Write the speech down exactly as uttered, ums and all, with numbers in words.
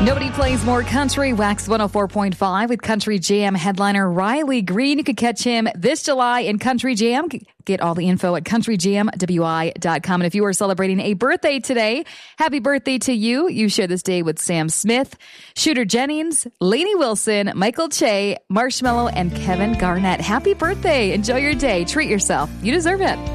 Nobody plays more country. Wax one oh four point five with Country Jam headliner Riley Green. You could catch him this July in Country Jam. Get all the info at country jam w i dot com. And if you are celebrating a birthday today, happy birthday to you. You share this day with Sam Smith, Shooter Jennings, Lainey Wilson, Michael Che, Marshmello, and Kevin Garnett. Happy birthday. Enjoy your day. Treat yourself. You deserve it.